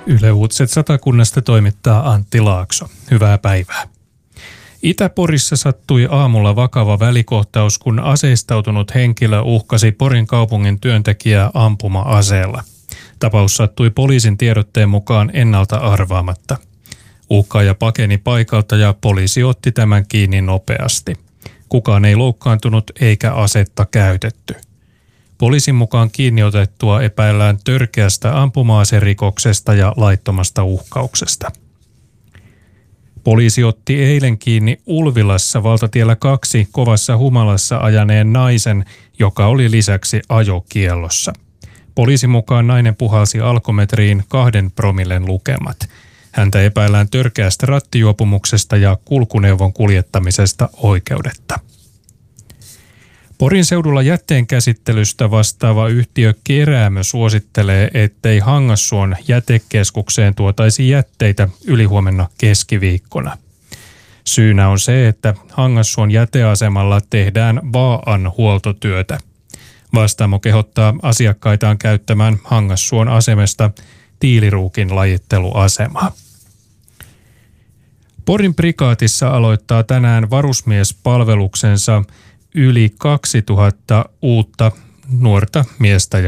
Yle Uutiset Satakunnasta toimittaa Antti Laakso. Hyvää päivää. Itä-Porissa sattui aamulla vakava välikohtaus, kun aseistautunut henkilö uhkasi Porin kaupungin työntekijää ampuma-aseella. Tapaus sattui poliisin tiedotteen mukaan ennalta arvaamatta. Uhkaaja pakeni paikalta ja poliisi otti tämän kiinni nopeasti. Kukaan ei loukkaantunut eikä asetta käytetty. Poliisin mukaan kiinniotettua epäillään törkeästä ampuma-aserikoksesta ja laittomasta uhkauksesta. Poliisi otti eilen kiinni Ulvilassa valtatiellä 2 kovassa humalassa ajaneen naisen, joka oli lisäksi ajokiellossa. Poliisin mukaan nainen puhalsi alkometriin 2 promillen lukemat. Häntä epäillään törkeästä rattijuopumuksesta ja kulkuneuvon kuljettamisesta oikeudetta. Porin seudulla jätteenkäsittelystä vastaava yhtiö Keräämö suosittelee, ettei Hangassuon jätekeskukseen tuotaisi jätteitä ylihuomenna keskiviikkona. Syynä on se, että Hangassuon jäteasemalla tehdään Vaa'an huoltotyötä. Vastaamo kehottaa asiakkaitaan käyttämään Hangassuon asemesta tiiliruukin lajitteluasemaa. Porin prikaatissa aloittaa tänään varusmiespalveluksensa yli 2000 uutta nuorta miestä ja